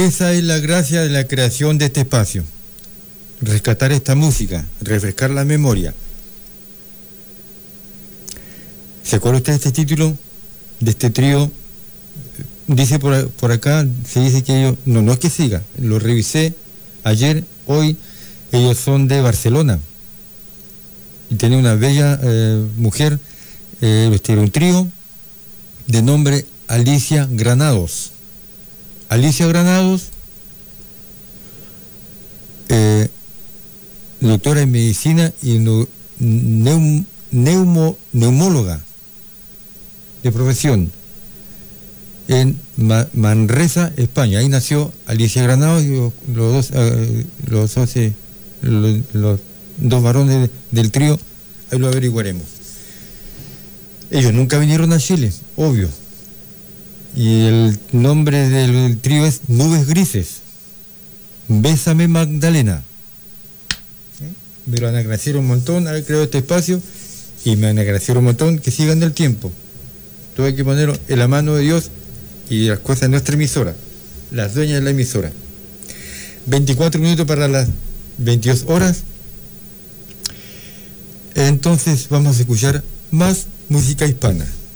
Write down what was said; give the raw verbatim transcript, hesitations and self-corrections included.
Esa es la gracia de la creación de este espacio. Rescatar esta música, refrescar la memoria. ¿Se acuerda usted de este título? De este trío. Dice por, por acá, se dice que ellos, no, no es que siga, lo revisé ayer, hoy, ellos son de Barcelona. Y tiene una bella eh, mujer, eh, este era un trío de nombre Alicia Granados. Alicia Granados, eh, doctora en medicina y neum, neumo, neumóloga de profesión en Ma Manresa, España. Ahí nació Alicia Granados y los, los dos, eh, los, dos eh, los, los dos varones del trío, ahí lo averiguaremos. Ellos nunca vinieron a Chile, obvio. Y el nombre del trío es Nubes Grises. Bésame Magdalena. ¿Eh? Me lo han agradecido un montón haber creado este espacio y me han agradecido un montón que sigan del tiempo. Todo hay que ponerlo en la mano de Dios y las cosas de nuestra emisora, las dueñas de la emisora. veinticuatro minutos para las veintidós horas. Entonces vamos a escuchar más música hispana.